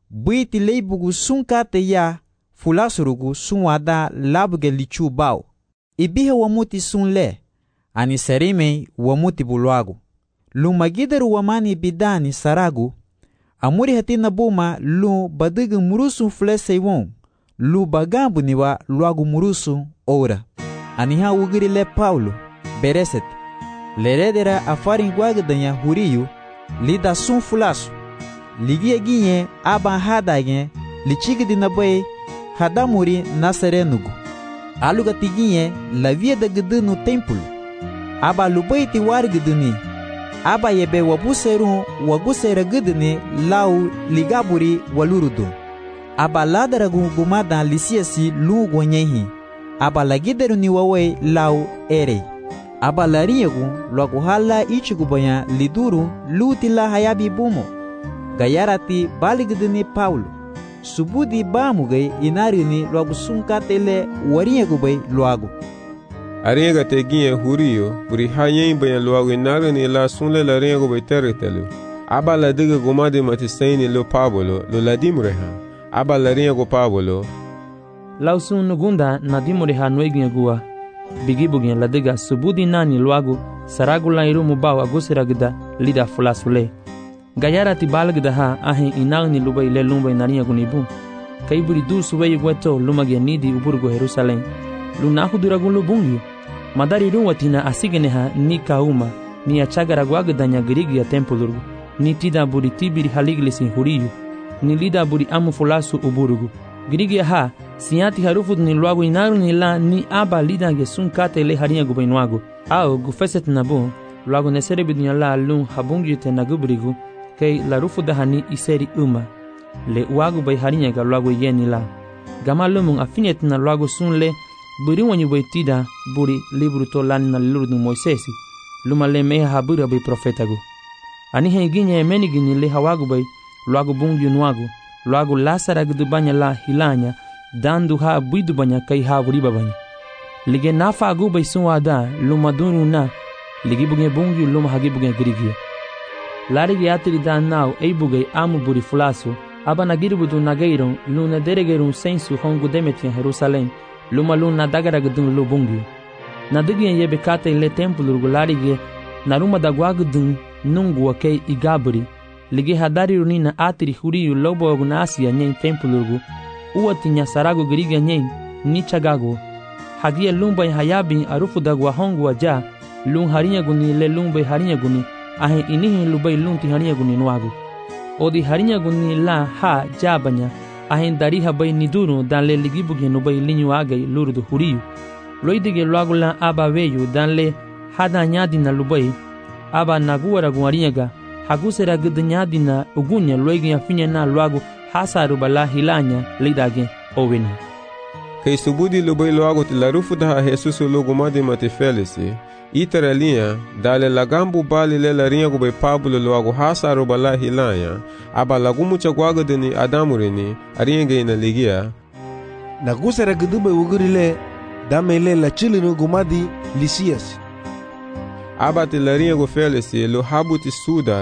Buiti leibugu sunkate ya fulasurugu sunwada labuge lichu bao. Ibihe wamuti sunle. Ani serime wamuti bulwagu. Lumagideru wamani bidani saragu. Amuri hatina buma lu badigu murusu fleseiwon. Lu bagambu niwa luagu murusu ora. Aniha ugiri le Paulo. Bereset. Leredera afarin guagdanya huriyu. Lida sun fulasu. Ligie ginye aban hadage. Lichigidi nabaye. Hadamuri naserenugu. Aluga tiginye la via de gdunu templo. Aba lubaiti wargduni. Aba yebe wabuseru wagusera gduni lau ligaburi walurudu. Aba ladaragu gumada lisiasi lugu nyehi. Aba lagideru ni wawe lau ere. Aba lariegu lwaguhala ichigubaya liduru lutila hayabi bumo. Gayarati baligduni Paulo. Subudi bamugai inarini lwagu sunkatele wariegubay lwagu. Arenga teginye huriyo buri hayen bayan lwagu inarini la sunle la rengubay teretelu. Aba la diga gumadi matisaini lo Pablo lo ladimreha. Aba la rengu Pablo. Lausun nugunda nadimreha noeginye gua. Bigibugye la diga subudi nani lwagu saragula irumu bawa gusiragda lida fulasule. Gayara ti balgda ha ahin inagni lubay le lumbay nariya gunibu. Kaiburi du subay gweto lumagya nidi uburgo Jerusalem. Lunahu duragun lubungi. Madari ruwatina asigeneha ni kauma ni achagara gwagdanya girigya tempulurgu. Ni tida buri tibiri haliglisin huriyu. Ni lida buri amu fulasu uburugu. Girigya ha siati harufut ni luagu inaru ni la ni aba lida gesun kate le hariya gubainwagu. Ao gufeset nabu luagu nesere bidunya la lun habungi te nagubrigu. Kei la rufu dahani iseri uma. Le uagu bay harinya ga luagu yeni la. Gama lumun afinet na luagu sun le buri wanyu bay tida buri libru to lani na lurdu Moisesi. Luma le meha habura bay profetagu. Anihe ginye emeni gini le hawagu bay luagu bungi nuagu. Luagu lasara gudubanya la hilanya dandu ha buidubanya kai ha buribabanya. Lige nafa agu bay sun wada luma dunu na. Ligi bunge bungi luma hagi bunge girigia. Larigi atiri dan nau eibugay amu buri fulasu, aba nagirbudu nagairon, luna deregerun sensu hongu demetian Jerusalem, luma luna dagaragdun lubungi. Nadigyan yebe kate le tempulurgu larigi, naruma dagwagdun nungu wakei igaburi, ligi hadari runina atiri huriyu lobo agunasiya nyen tempulurgu, uwatinya saragu giriga nyen, nichagagu. Hagia lumbay hayabin arufu dagwa hongu waja, lun harinya guni le lumbay harinya guni, ahe inihin lubay lunti harinya guni nuagu. Odi harinya guni la ha jabanya, ahe dariha bay nidunu dan le ligibuge nubay linyu agay lurdu huriyu. Loidige luagu la aba veyu dan le hada nyadina lubay, aba naguara guarinyaga, hagusera gudanyadina ugunya loigi afinya na luagu hasaru bala hilanya lidage oweni. Kei subudi lubay luagu tilarufu daha Jesus lugumadi mati felisi, itara linha, dale lagambu bali le larinha gube Pablo luagu hasaru bala hilanya, aba lagumu chagwaga deni adamurini, aringe ina ligia. Nagusera gudube ugurile, damele la chilinu gumadi lisias. Aba te larinha gu felisi, lu habuti sudar,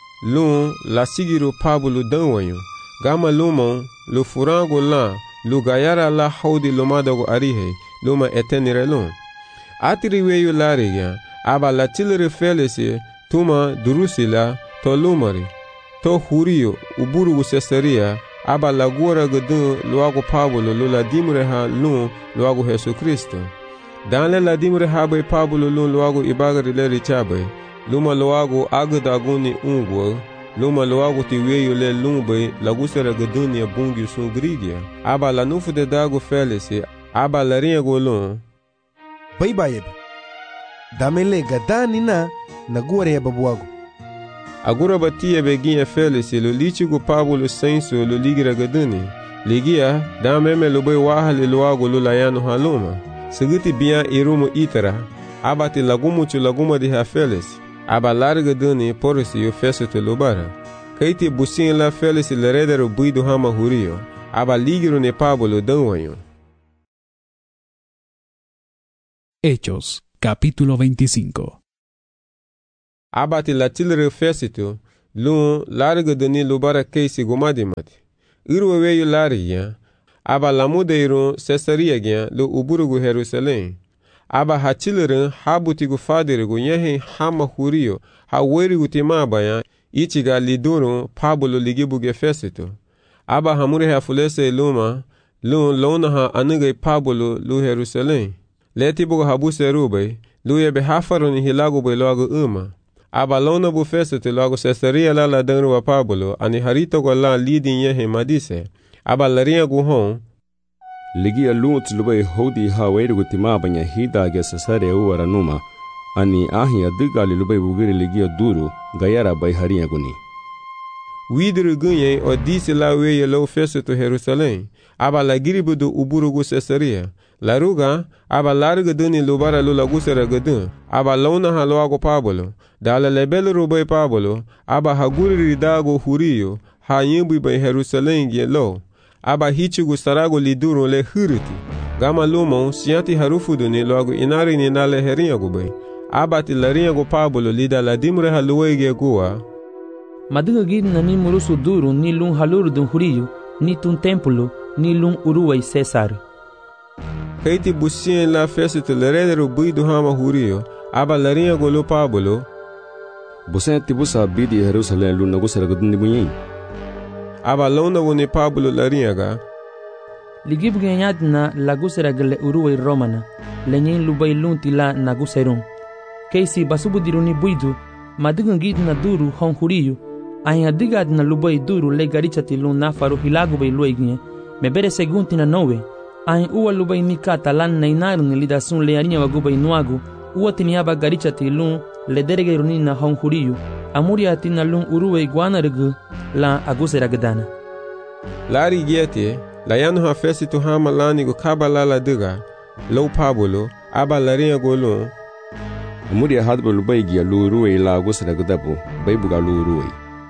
lu la sigiru Pablo danwanyo, gama lumon, lu furango la, lu gayara la haudi lumadagu arihe, luma etenire lum. Atiri weyu larigya, aba la tilere felisi, tuma durusila, to lumari, to huriyo, uburugu Cesaria, aba la guara gudun luagu Pablo lula dimreha lun luagu Jesu Kristo. Danle la dimreha bay Pablo lun luagu ibagari le richabay, luma luagu agdaguni ungwa, luma luagu ti weyu le lumbay lagusera gudun ya bungi sun grigya, aba la nufu de dagu felisi, aba la rinyagu lun, Baybayeb. Damele gadani na naguare ya babuagu. Agura batia beginha felisi lo lichigu Pablo senso lo ligira gaduni. Ligia dameme lo bay wahali luagu lo layano haluma. Seguti bian irumu itara. Abati lagumu chu laguma de ha felisi. Aba larga duni porisi yo feso te lubara. Kaiti busin la felisi leredero buido hama hurio. Aba ligiru ne Pablo danwanyo. Hechos, capítulo 25. Abati la tilre fesitu, lun larga duni lubara keisi gumadimati. irwe weyu lari gya, aba lamudeirun Caesarea gya lo uburugu Jerusalem. Aba hachilirin habutigu fadirigu yehin hama huriyo ha werigu timaba ya ichiga lidurun Pablo ligibuge Fesito. Aba hamure ha fulese luma lun lona ha anige Pablo lu Jerusalem. Leti bugu habuse rube lu yebe hafarun hilagu be loagu uma. Aba lona bu Fesito loagu Caesarea la denru wa Pablo ani harito go la lidin yehin madise. Aba laria gu hon ligia luut lubay hodi ha werigu timabanya hidage Caesarea uwara numa ani ahi adigali lubay wugiri ligia duru gayara bay haria guni. Widru gunye o disi la weye lo Fesito Jerusalem. Aba la giribudu uburugu Caesarea. La ruga aba larga duni lubara lula gusera gadun. Aba lona ha loago Pablo. Dala lebel rubay Pablo. Aba haguri dago huriyo ha yimbu bay Jerusalem ge lo. Aba hichigu sarago liduru le huriti. Gama lumon sianti harufudu ni loago inari ni nale heringa gubay. Aba ti laringa go Pablo lida la dimre haluwege gua. Madiga gid na ni murusu duru ni lun haluru dun huriyo ni tun templo ni lun uruway Cesar. Kaiti busien la Fesito lerederu buidu hama huriyo. Aba laringa go lo Pablo. Busien tibusa bidi Jerusalem lun nagu saragadun ni bunyin. Aba lona woni Pablo laringa. Ligibu genyadna laguseragle uruway Romana. Lenyin lubay lun tila naguserun. Keisi basubu diruni buidu. Madiga gid na duru hon huriyo. Ahin adigad na lubay duru le garichati lun nafaru hilagu bay luegnye. Mebere segunti na nowe. Ahin uwa lubay nikata lan na inarun lidasun le arinya wagubay nuagu. Uwa tiniaba garichati lun le derege runina hon huriyo. Amuria tina lun uruwe guanargu la aguseragdana. Lari giete, la yanu ha Fesito hama lani go kabala la diga. Lo Pablo, aba laringa go lun. Amuria hadba lubay gia lu uruwe la agusaragdabu, baybuga lu uruwe.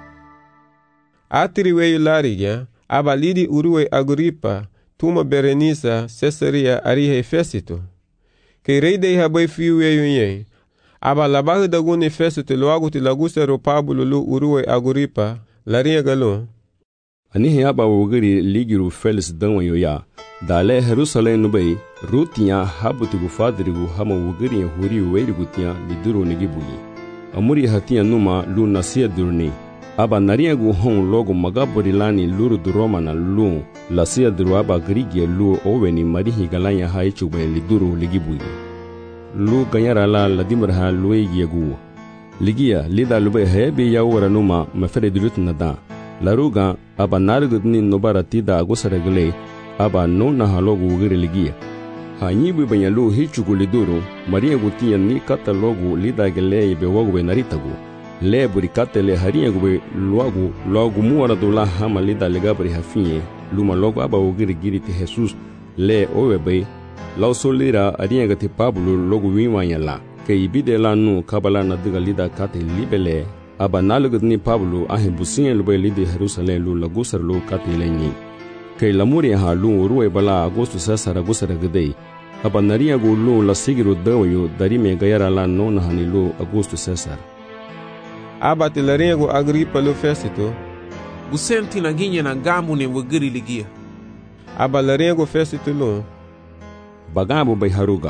Atiri weyu lari gya, aba lidi uruwe Agripa, tuma Berenisa, Caesarea arihe Fesito. Kei reidei habay fiu weyu nye. Aba labahu daguni Fesito loagu ti lagusero Pablo lu uruwe Agripa, laringa galon. Anihi aba wugiri ligiru Felis danwayo ya, dale Jerusalem nubay, rutiya habutigu fadirigu hama wugiri huri weirigu tiya liduru nigibuyi. Amuri hatiya numa lu nasiya durni. Aba nariyagu hon logo magabori lani luru du Romana lu lasiya duru aba grigie lu oweni marihi galanya haichubay liduru ligibuyi. Lu ganyara la ladimraha luegiegu. Ligia lida lubay hebe ya wara numa mafere dilut nada. Laruga aba nargudni nobara tida agusaragle aba no na halogu wugiri ligia. Ha nyibu banya lu hichugu liduru maria gutiya ni kata logu lida gele be wagube naritagu. Le burikate le haria gube luagu muara dula hama lida legabri hafinye luma logu aba wugiri giriti Jesus le owebe lau solira aria gati Pablo logu wimanya la. Ke ibide la nu kabala na diga lida kate libele aba nalugudni Pablo ahe businye lube lidi Jerusalem lu lagusar lu kate lenyi. Ke lamuri ha lu uruwe bala agosto Cesar agusar gdei. Aba naria gu lu la sigiru dawayo darime gayara la nona hani lu agosto Cesar. Aba ti laringa gu Agripa lu Fesito. Busenti na ginye na gamu ne wugiri ligia. Aba laringa gu Fesito lu. Bagabu bay haruga.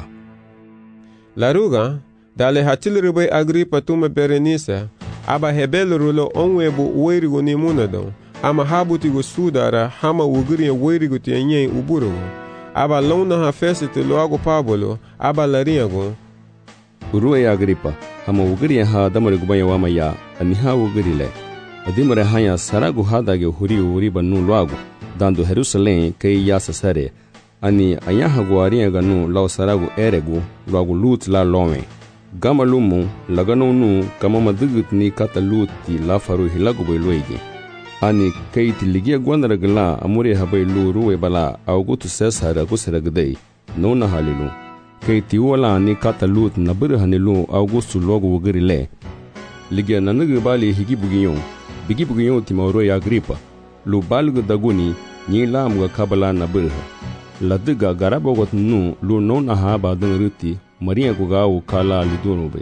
Laruga, dale hatiliru bay Agripa tuma Berenisa. Aba hebelu rulo onwebu uwerigu ni munadon. Ama habutigu sudara hama wugiri uwerigu ti enye uburugu. Aba lona ha Fesito loago Pablo, aba laringa gu. Uruwe Agripa, hama wugiri ha damari gubaya wama ya, aniha wugiri le. Adimare hanya saragu hadage huri uriba nu loagu, dandu Jerusalem kei ya Caesarea. Ani ayaha guaringa nu lau saragu eregu, loagu lut la lome. Gama lumu, lagano nu kama madugut ni kata luti la faru hilagubay luegi. Ani kei tiligia guandaragla amuri habay lu ruwe bala augutu Cesar agusaragdei, nona halilu. Kei tiwala ni kata lut nabir hanilu augustu logu wugiri le. Ligia nanugu bali bigibugiyon timauro Agripa, lu balgu daguni nyi lamuga kabala nabir. Ladiga garabogot nu lu nona haba dengruti, Maria Gugau Kala Lidurube.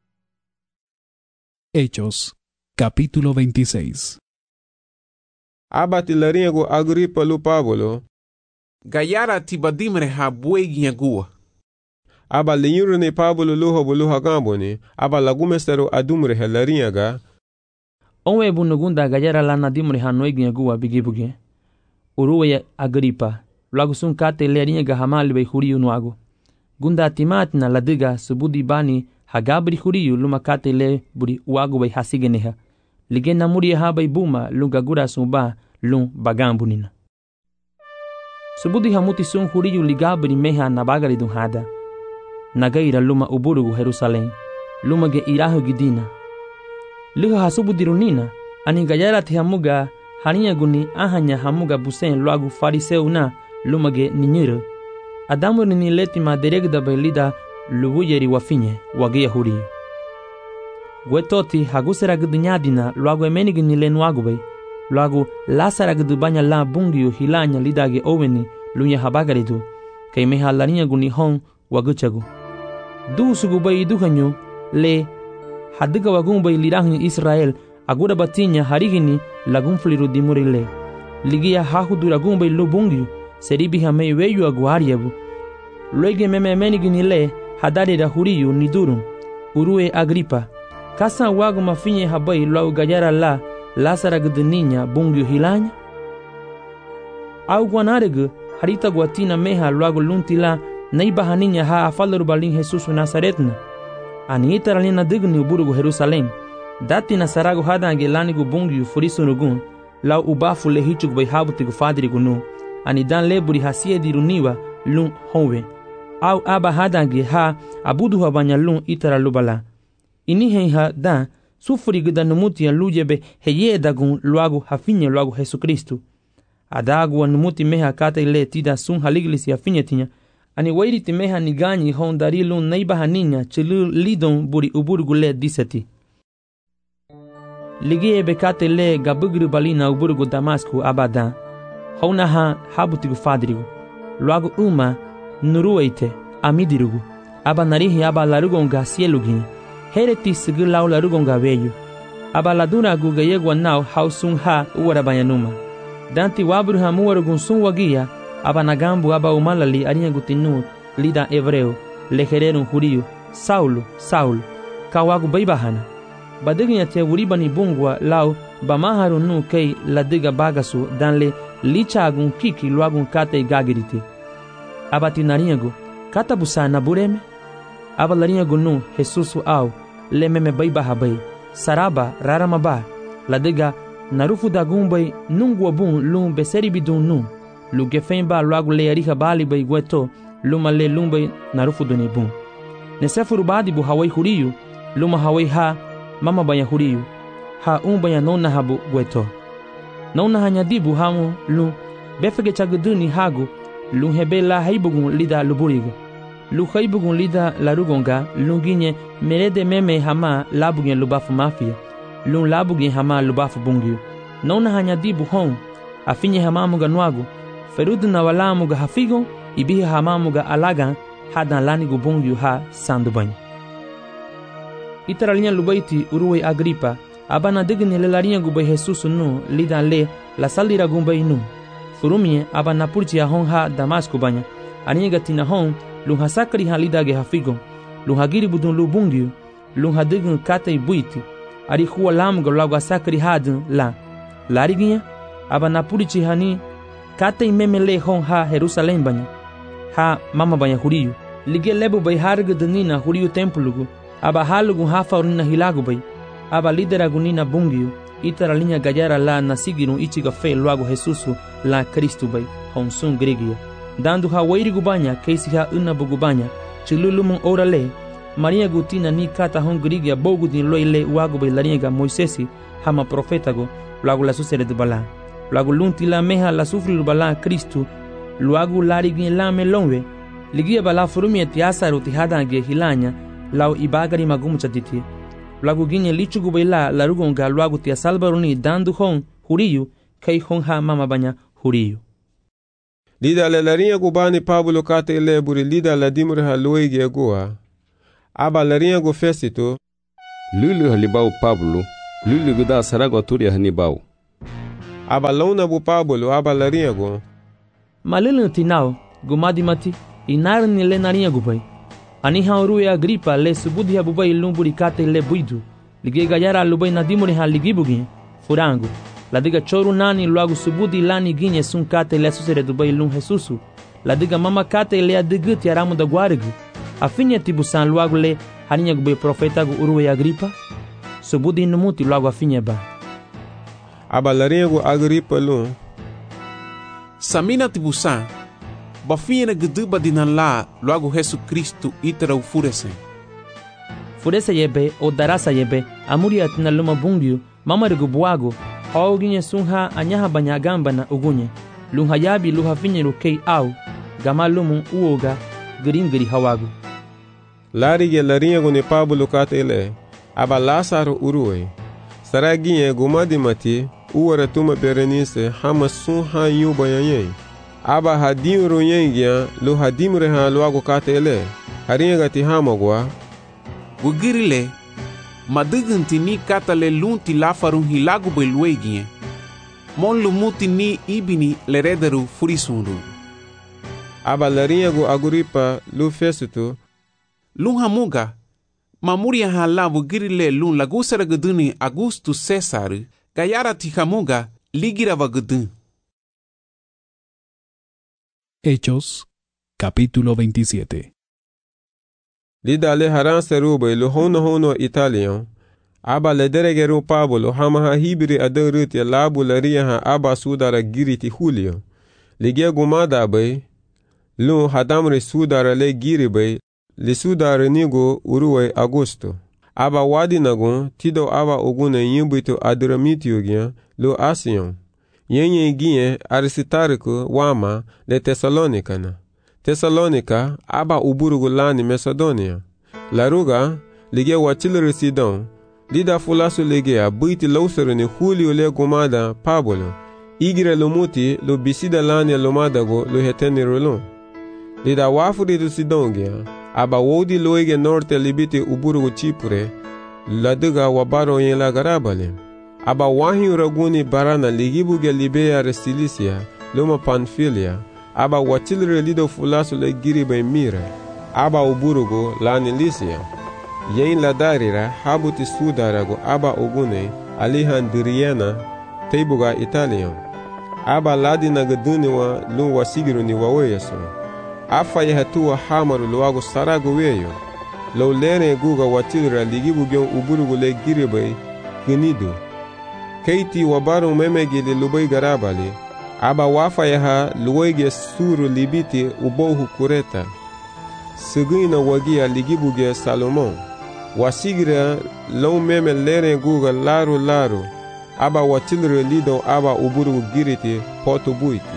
Hechos, capítulo 26. aba ti larinha go Agripa lu Pablo. Gayara ti badimre ha buegia gua. Aba linyuru ni Pablo luha gamboni, aba lagumestero adumre he larinha ga. Onwe bunugunda gayara la nadimre ha noegia gua bigibuge. Uruwe Agripa, lagu sun kate larinha ga hamali bei huriu nuago. Gunda timatina ladiga subudi bani hagabri huriu luma kate le buri uago bei hasigeneha. Ligena muri ha bei buma lunga gura sumba lung bagambunina. Subudi hamuti sun huriu ligabri meha nabagari dunhada. Nagaira luma uburugu Jerusalém, luma ge irahu gidina. Luha hasubudi runina, ani gayara ti hamuga hania guni ahanya hamuga busen lagu fariseu na luma ge ninyuru. Adamu ni letima deregda belida lubuyeri wafinye wage huriu. Gwetoti hagusera gdunyadina lagu emenigi ni lenuagu bei, lagu lasara gdubanya la bungiu hilanya lidage oweni lunya habagaridu, kay meha larinya guni hon waguchagu. Du sugu bai duhanyu le hadiga wagun bai lirahanyu Israel agura batinya harigini lagun fliru dimurile. Ligia hahudura gun bai lubungiu seribi hamei weyu aguariabu. Loige meme menigini le hadari da huriyu nidurun. Urue Agripa. Kasa wagu mafinye habai lau gayara la lasara gdeninya bungiu hilanya. Au guanaregu harita guatina meha luagu luntila naiba haninya ha afalaru balin Jesus Nazaretna. Ani itaralina digni uburugu Jerusalém. Dati nasaragu hadange lanigu bungiu furisunugun lau ubafu lehichug bai habutigu fadirigu nu. Ani dan leburi hasie diruniwa lun honwe. Au aba hadange ha abudu habanya lun itaralubala. Ini heiha da sufurigu da numutia lujebe heye dagun luagu hafinye luagu Jesus Kristu. Adagu wa numuti meha kata ile tida sun haliglisi hafinye tinya. Ani wairiti meha niganyi hon darilun naiba haninya chilu lidon buri uburgu le diseti. Ligie bekate le gabugru balina uburgu Damasku abada. Hona ha habutigu fadrigu. Luagu uma nurueite amidirugu. Aba narihi aba larugonga sielugi. Hereti sigu lau larugonga veyu. Aba laduna guga yegwa nau hausun ha uwarabanyanuma. Danti wabru ha muwarugun sun wagia. Aba nagambu aba umalali arinha gutinu lida hebreu lehererun huriu Saulo kawagu baibahana badiginya te wuribani bungwa lau bamaharun nu kei ladiga bagasu danle lichagun kiki luagun kate gagiriti aba tinarinhagu katabusa na bureme aba larinhagu nu Jesusu au lememe baibahabai saraba raramaba ladiga narufu dagumbai nungwa bun lum beseribidun nu Lugefemba luagu le ariha bali bai gueto luma le lumbai narufu donibun. Nesefuru badi bu hawai huriyu luma hawai ha mama banya huriyu ha banya nona habu gueto. Nona hanya dibu hamu lu befege chaguduni hagu lu hebela haibugun lida luburigu. Lu haibugun lida larugonga lunginye merede meme hama labugen lubafu mafia. Lu labugen hama lubafu bungiu. Nona hanya dibu hon afinye hamamuga nuagu. Ferudu na walamuga hafigo ibihi hamamuga alagan hadan lanigu bungiu ha sandubanyu. Itaralinha lubaiti uruwe Agripa abana digni le larinha gubai Jesus nu lidan le la salira gumbai nu. Furumie abana purchi hon ha Damasku banya. Aniga tina hon lunha sakri ha lidage hafigo. Lunha giri budun lu bungiu. Lunha digni kate buiti. Ari huwa lamuga lagu sakri hadun la. Lariginha abana purchi hani kate imemele hon ha Jerusalém banya. Ha mama banya huriu. Lige lebu bai harga danina huriu tempulugu. Aba halugu hafa urina hilagu bai. Aba lideragu nina bungiu. Itara linha gayara la nasigiru ichiga fe luagu Jesusu la Kristu bai. Honsun gregia. Dandu ha wairigu banya keisi ha unabugu banya. Chilulumun ora le. Maria gutina ni kata hon gregia bogu din loile uagu bai lariega Moisesi hama profetago luagu la susere de bala. Luagu lunti la meha la sufriru bala Kristu. Luagu larigin la melonwe. Ligia bala furumie tiasaru tihadange hilanya. Lau ibagari magumu chatiti. Luagu ginye lichugu baila larugonga luagu tia salbaruni dandu hon huriyu kei hon ha mama banya huriyu. Lida le larinha gubani Pablo kate ile buri lida la dimuri ha loigi goa. Aba larinha go Fesito. Lulu halibau Pablo. Lulu guda sarago aturia hanibau. aba launa bu Pablo aba laringo. Malilin tinao, gumadi mati, inarin le naringo bai. Ani hauru ya Agripa le subudi ya bubai lumburi kate le buidu. Lige gayara lubai nadimuri ha ligibugi, furango. La diga choru nani luagu subudi lani ginye sun kate le susere dubai lum Jesusu. La diga mama kate le adigit ya ramu da guarigu. Afinya tibusan luagu le harinha gube profeta gu uruwe Agripa. Subudi numuti luagu afinya ba. Aba laringo Agripa lum. Samina tibusan. Bafinha na geduba dinan la luagu Jesus Cristo itara ufurese. Furese yebe o darasa yebe amuri atina luma bungiu mama regu buago. Hauginye sunha anyaha banyagamba na ugunye. Lunha yabi luha finye rukei au. Gama lumu uoga giri hawagu. Larige laringo ni Pablo katele. Aba Lázaro uruwe. Saraginye gumadi mati uwara tuma Berenice hama sunha yuba yanyen. Aba hadim royengia lo hadim reha luago katele. Haringa ti hamagwa. Wugirile. Madiganti ni katale lunti lafarun hilagu beluegie. Mon lumuti ni ibini lerederu furisundu. Aba laringo Agripa lu fesutu. Lun hamuga. Mamuria hala wugirile lun lagusara geduni Augustus Cesar. Gayara ti hamuga ligira vagudun. Hechos, capítulo 27. Lidale haran serube lo hono Italian. Aba lederegero Pablo hamaha hibri adarut ya labu laria ha aba sudara giriti Julio. Ligia gumada bay. Lu hadamre sudara le giri bay. Li sudara nigo uruwe Augusto. Aba wadi nagon tido aba ogune yimbuito Adramitio gyan lo Asion. Yenye gien Aristarco wama le Thessalonica. Thessalonica aba uburugu lani Macedonia. Laruga lige wachilere Sidon. Lida fulasu lige a buiti lausere ni Julio le gumada Pablo. Igire lomuti lo bisida lani lomadago lo heteni rolon. Lida wafuri du Sidon gya. Aba wodi loige norte libiti uburugu Chipre. Laduga wabaro yen la garabale. Aba wahi raguni barana ligibuge Libea Restilicia, loma Pamphylia. Aba wachilre lido fulasu le giribe Mira. Aba uburugo lani Lycia. Yen la darira habuti sudarago aba ogune Alejandriana teibuga Italian. Aba ladina gaduniwa lu wasigiru ni waweyaso. Afa yehatua hamaru luago sarago weyo. Lo lene guga wachilra ligibuge uburugo le giribe Gnido. Keiti wabaru memegili lubai garabali. Aba wafa yaha luwege suru libiti ubohu kureta. Sigina wagia ligibuge Salomon. Wasigira lau meme lere guga laru. Aba watilre lido aba uburugu giriti poto buiti.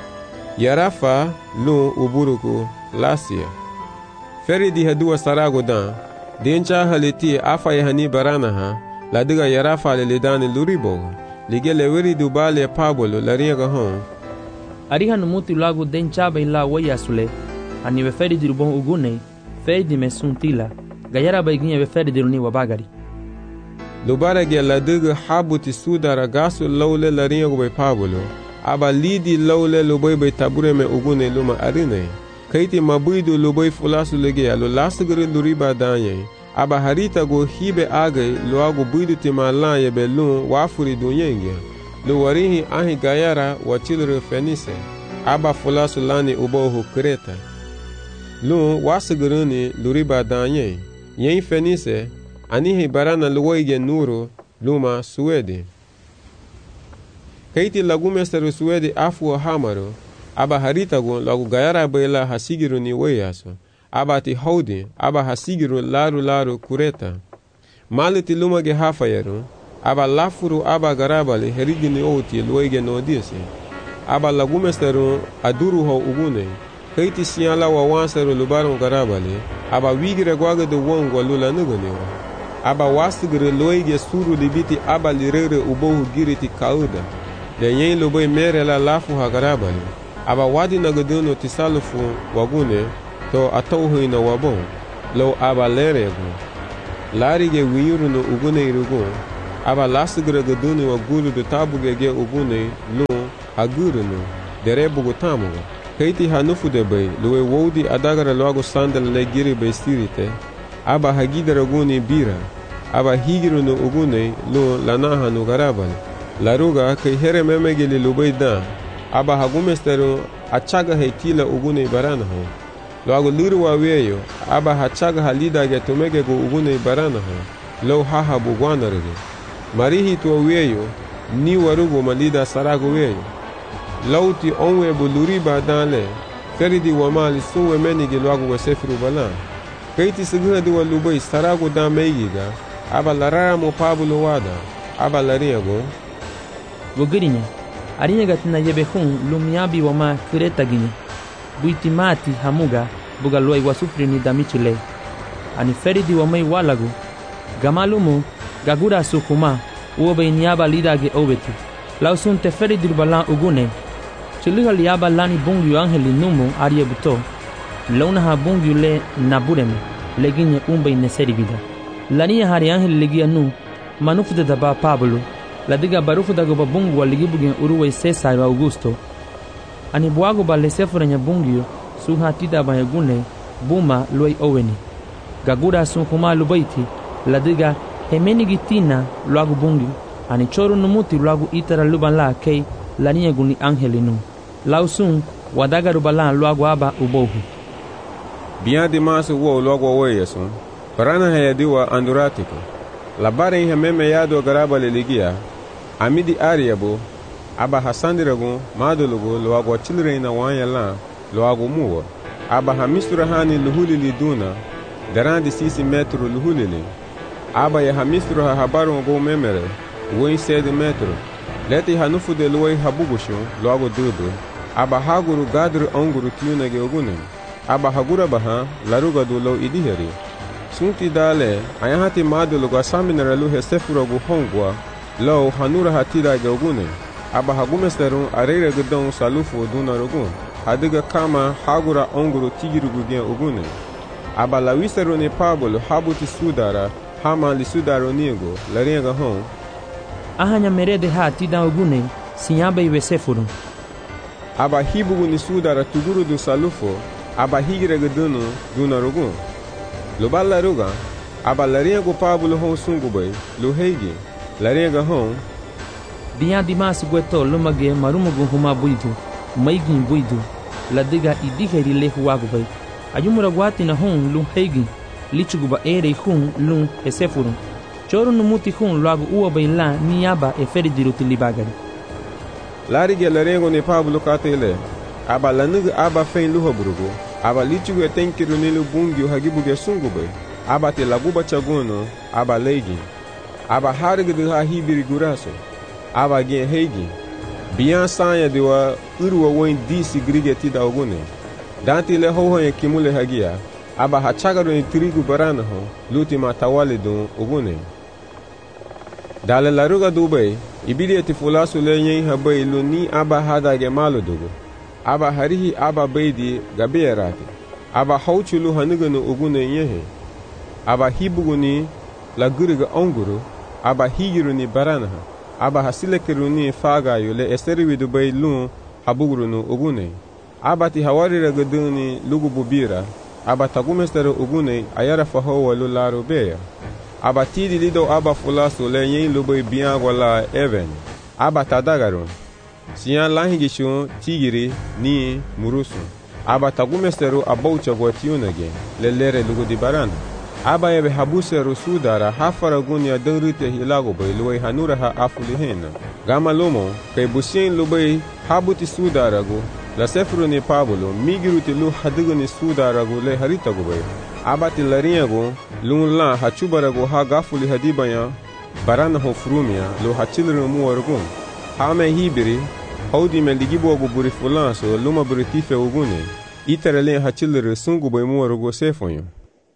Yarafa lu uburugu Lasia. Feridi hadua sarago dan. Dencha haliti afa yahani baranaha. Ladiga Yarafa le lidani luriboga. Lige le wiri dubale Pablo lariga hon. Ariha numuti lagu denchaba ila wayasule. Ani veferi dirubon ugune. Ferdi mesuntila. Gayara baiginye veferi diruni wabagari. Lubarage ladiga habuti sudara gasu laule lariga be Pablo. Aba lidi laule lubai be tabure me ugune luma arine. Kaiti mabuidu lubai fulasu lege alo lasgari luriba danye. Aba harita go hibe agay luago buidu timalan yebe lun wafuri dunyenge. Lu warihi ahi gayara wachilre Fenice. Aba fulasu lani ubohu Kreta. Lun wasiguruni luriba danye. Yen Fenice anihi barana luwaige nuru luma Suede. Kaiti lagumesteru Suede afu hamaru. Aba harita go lagu gayara bela hasigiruni weyaso. Aba ti haudi, aba hasigiru laru kureta. Maliti lumage hafayeru, aba lafuru aba garabali herigini oti luege nodisi. Aba lagumesteru aduru ho ugune. Kaiti siala wa wanseru lubaron garabali, aba wigire gwage de wongwa lula nugunewa. Aba wasigire luege suru libiti aba lirere ubohu giriti kauda. De yen lubai mere la lafu ha garabali. Aba wadi nagaduno tisalufu wagune, to atauhu ina wabon, lo aba lerego. Larige wiyuru no ugune irugo, aba lasigra gaduni wa gulu de tabuge ge ugune lun agurunu dere bugu tamuga keiti hanufu de bay luwe wodi adagara logo sandal le giri bay stirite aba hagidara guni bira aba higirunu ugune lun lanaha nu garabal laruga kai here memegeli lubay da aba hagumesteru achaga heitila ugune baranaho logo liru wa weyo aba hachaga halida ge tumege go ugune baranaho lo haha bugwanarege marihi to weyo ni warugo malida sarago weyo lauti onwe buluri badale feridi wa mali suwe menigi logo wa sefiru bala keiti siguna di wa lubay sarago da megiga aba larara mo pabulo wada aba lariago Wogirinya, arinya gatina yebe hun lumiabi wama kureta ginya. Buitimati hamuga buga luai wasufri ni damichile. Ani feridi wamai walagu. Gamalumu gagura sukuma uobe niaba lidage obetu. Lausun te feridi balan ugune. Chiliha liaba lani bungyu angeli numu arie buto. Launa ha bungyu le nabureme. Leginye umbe neseri vida. Lania hari angeli legia nu. Manufu de daba Pablo. La diga barufu dago babungu waligibugen uruwe Cesar wa Augusto. Ani buago ba lesefura nya bungio suha tida ba yagune buma luai oweni. Gagura sunkuma lubaiti la diga hemeni gitina luagu bungi. Ani choru numuti luagu itara luban la kei la niya guni angelinu. Lausun wadaga rubalan luagu aba ubohu. Bian di masu wo luagu weyesun. Parana hayadiwa anduratiko. Labare hememe yado garaba leligia. Amidi ariabo aba hasandiragu madulugu luagu chilreina wanyala luagu muwa aba hamisura hani luhulili duna darandi sisi metro luhulili aba ya hamisura habaru go memere woi sede metro leti hanufu de luai habugushu luagu dubu aba haguru gadru onguru tiuna ge ogunem aba hagura baha laruga du lo idiheri sunti dale ayahati madulugu asaminara luhe sefuragu hongwa lo hanura hatida ge ogune aba hagumesteru arere gudon salufu duna rogun hadiga kama hagura onguru tigirugu ge ogune aba lawiseru ni Pablo habuti sudara hama li sudaro niego larenga hon Ahanya merede hatida ogune sinyabe iwesefuru aba hibugu ni sudara tuguru du salufu aba higire gudunu duna rogun lo balla ruga aba larenga Pablo hon sungubay lo heigi larenga hon Biya dimasi gweto lumage marumugu huma buidu maigin buidu la diga idiheri le huwagu bay ayumura gwati na hon lu heigi lichuguba ere hun lu esefuru choru numuti hun luagu uwa bay la niyaba e feridiru tilibagari larige larengo ni Pablo katele aba lanugu aba fein luhaburugu aba lichugu etenkiru nilu bungi hagibuge sungubay aba te laguba chagono aba leigi aba harigdu ha hibiri guraso aba gen heigi biyan sanya diwa urwa woin disi grige tida ogune danti le ho hoye kimule hagia aba hachagaru ni trigu barana ho luti matawale dun ogune dale laruga dubay ibidi eti fulasu le nyen habay luni aba hada ge malo dugu aba harihi aba beidi gabeerati aba hauchulu hanuganu ogune yehe aba hibuguni la guriga onguru aba higiru ni barana aba hasilekiru ni faga yule esteriwi dubay lun habuguru nu ogune aba ti hawarira guduni lugu bubira aba tagumesteru ogune ayara fahowa lularo beya aba tidi lido aba fulasu le yen lubay biyan wala even aba tadagarun siyan lahingishu tigiri ni murusu aba tagumesteru abaucha gwatiunage lelere lugu di barana aba yebe habuseru sudara hafara gunya dengrite hilago bay luway hanura ha afuli hena gama lomo kay busien lubay habuti sudaragu la sefru ni Pablo migiruti lu hadigu ni sudaragu le haritagu bay abati lariyagu lun la hachubaragu ha gafuli hadibaya barana ho frumia lu hachilru muwargun hame hibiri haudi meldigibogu buri fulanso luma buri tife ugune iterele hachilru sungu bay muwargu sefonyo.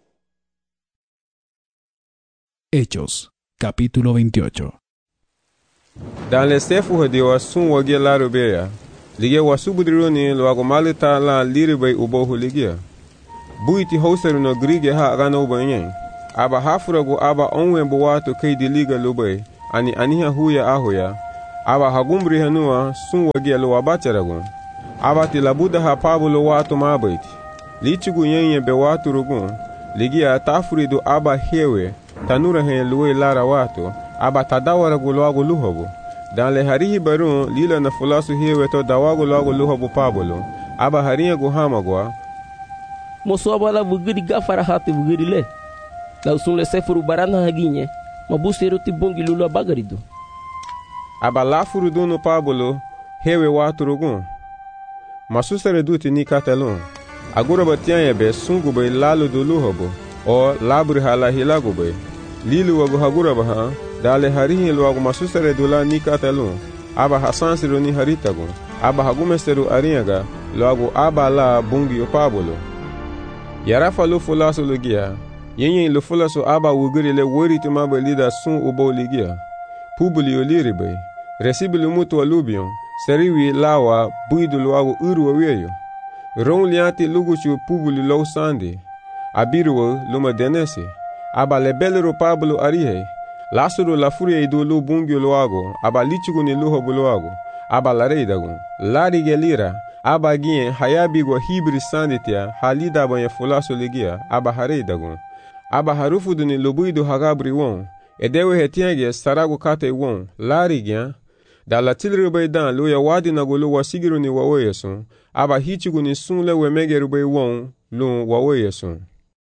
Hechos, capítulo 28. Dans les sefu de wasun wage larubeya, lige wasubudroni loago malita la liribay ubohu ligia. Buiti hoseru no grige ha gano banyen. Aba hafurago aba onwen buwato kay di liga lubay, ani aniha huya ahoya aba hagumri hanua sun wagia lo abacharagun aba tilabuda ha Pablo watu mabaiti lichigu yenye be watu rugun ligia tafuridu aba hewe tanura he luwe lara watu aba tadawara gulwagu luhobu dan le harihi barun lila na fulasu hewe to dawagu lwagu luhobu Pablo aba hariya guhamagwa moso abala vugiri gafara hati vugiri le la usun le sefuru barana haginye mabuseru ti bongi lulu abagarido aba lafuru dunu Pablo hewe watu rugun masusare duti ni katelun agura batianya be sungu be lalu dulu hobo o labri hala hilagu be lilu wagu hagura baha dale harihi luagu masusare dula ni katelun aba hasansiru ni haritagu aba hagumesteru ariaga luagu aba la bungi Pablo yarafa lu fulasu lugia yenye lu fulasu aba wugiri le wori tumabe lida sun ubo ligia Publio liribe resibilu mutu alubion seriwi lawa buidu luagu uru weyo ron liati luguchu Publio lo sandi abiruwa luma denese aba lebelero Pablo arihe lasuru la furia idu lu bungio luagu aba lichugu ni luho buluagu aba lareidagu lari gelira aba gien hayabigwa hibri sanditia halida banya fulasu ligia aba hareidagu aba harufudu ni lubuidu hagabri won edewe hetiage saragu kate won lari gien da la tilrube dan lu ya wadi na gulu wasigiru ni waweyesun aba hichugu ni sunle wemegerube won lu waweyesun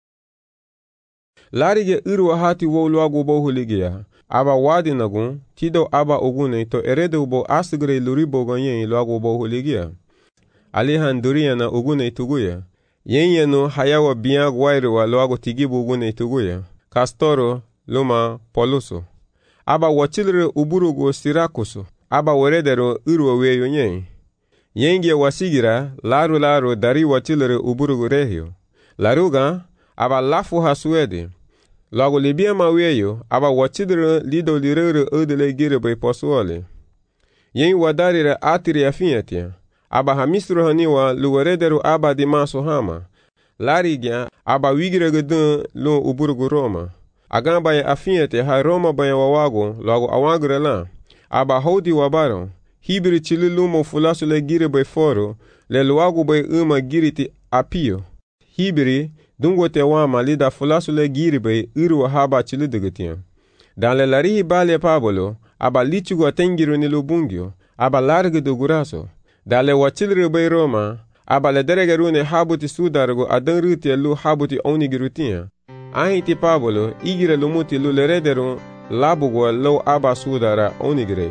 larige irwa hati wo luagu bohuligia aba wadi nagun tido aba ogune to erede ubo asigre luribo gonyen luagu bohuligia alihan duriya na ogune tuguya yenye no hayawa biang wairwa luagu tigibu ogune tuguya Kastoro luma poluso aba wachilre uburugo Sirakuso aba weredero irwa weyo nyen yenge wasigira laru dari wachilre uburugo rehio laruga aba lafu hasuede lagu libia maweyo aba wachidre lido lirere odele girebe posuole yen wadarire atiri afiatia aba hamisro haniwa luweredero aba di maso hama larigya aba wigire gedun lo uburugo Roma agamba ya afiate ha Roma baya wawago lagu awagre la aba hodi wabaro hibiri chililumo fulasu le girebe foro le luagu bay giriti apio hibiri dungo te wama lida fulasu le girebe iru haba chilidegetian dan le larihi bale Pablo aba lichugo atengiru ni lubungio aba large do guraso dale wachilre bay Roma aba le deregerune habuti sudargo adan ruti lu habuti onigirutia ahiti Pablo igire lumuti lu lerederu labugo lo aba sudara onigire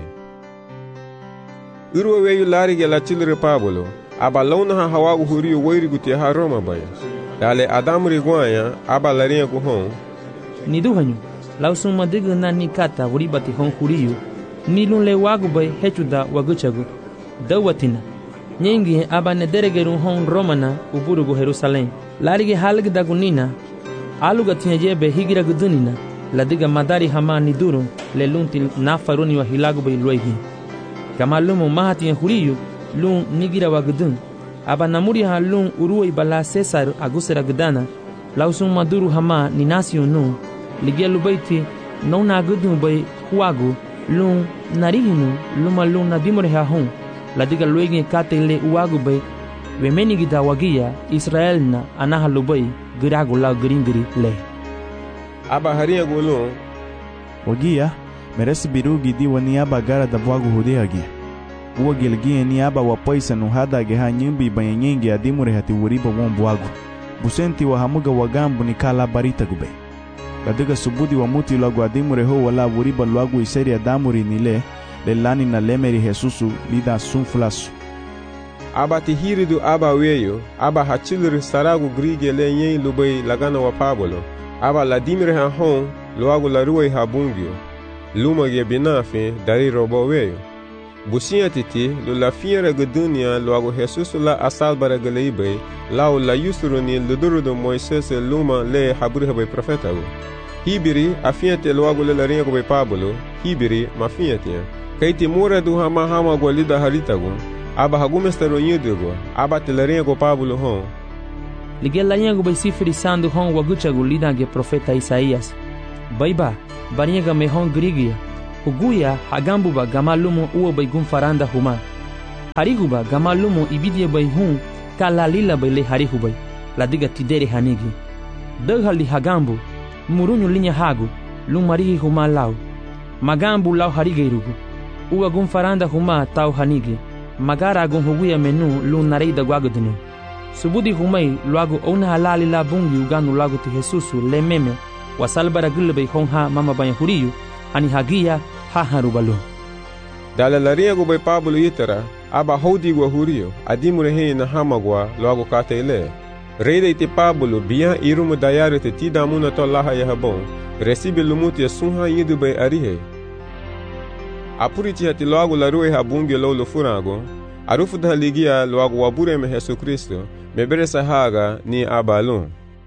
iru weyu larige la chilre Pablo aba launa ha hawagu huriyo wairiguti ha Roma baya dale adamri gwanya aba laria guhon ni duhanyu lausun madiga na ni kata wuri bati hon huriyo ni lun le wagu bay hechuda waguchagu dawatina nyengi aba ne deregeru hon Romana uburugu Jerusalem larige halg dagunina aluga tinyejebe higira gudunina ladiga madari hama ni duru le lunti na faruni wa hilagu bay loigi kama lumu mahati huriyo lun nigira wagudun aba namuri ha lun uruwa bala Cesar agusera gudana lausun maduru hama ni nasio nu ligelu baiti nona gudun bay huagu lun narihinu luma lun nadimore ha hon ladiga loigi katele uagu bay wemeni gida wagia Israel na anaha lubay giragu la gringiri le aba haria gulun wagia meresi birugi di wani aba gara da wagu hudeagi uwa gilgie ni aba wapaisa no hadage ha nyimbi banyengi adimure hati wuriba wombu wagu busenti wa hamuga wagambu ni kala barita gube ladiga subudi wa muti lagu adimure ho wala wuriba lagu iseri adamuri nile lelani na lemeri Jesusu lida sunfulasu aba tihiridu aba weyo aba hachilri saragu grige le yen lubay lagana wa Pablo aba ladimire ha hon luagu laruwe ha bungio luma ge binafe dari robo weyo busia titi lo la fiera gedunia luagu Jesusu la asalbara geleibe lao la yusruni luduru do Moises luma le haburi bay profetago hibiri afiate luagu le laringa go bay Pablo hibiri mafiate kaiti mura du hama golida haritago aba hagumestero nyudugo aba teleria go Pablo hon ligela nyango bay sifri sandu hon waguchagu lidange profeta Isaías baiba bariega me hon grigia huguya hagambuba gamalumo uwa bay gun faranda huma. Hariguba gamalumo ibidia bay hun kalalila bay le harihubay, ladiga tidere hanigi. Daghali hagambu, murunyu linya hagu, lung marihi huma lau. Magambu lau harigeirugu, uwa gun faranda huma tau hanigi, magara gun huguya menu lung nareida guagudinu. Subudi humay luagu ona halali la bungi uganu lagu ti Jesusu le meme, wasalbara gulbay honha mama banya huriyu, ani hagia ha harubalu. Dalalaria go bay Pablo yitara, aba hodi go huriyo, adimure he na hamagwa luagu katele. Reida ite Pablo biya irumu dayare te tidamuna to laha yahabon, recibe lumuti ya sunha yidu bay arihe. Apuriti hati luagu la rue habungi lolo furago, arufu da ligia luagu wabure me Jesu Kristo, mebere sahaga ni abalon.